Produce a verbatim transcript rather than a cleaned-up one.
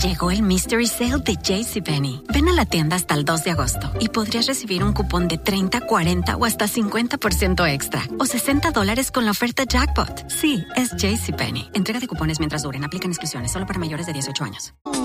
Llegó el Mystery Sale de JCPenney. Ven a la tienda hasta el dos de agosto y podrías recibir un cupón de treinta, cuarenta o hasta cincuenta por ciento extra o sesenta dólares con la oferta Jackpot. Sí, es JCPenney. Entrega de cupones mientras duren. Aplican exclusiones solo para mayores de dieciocho años.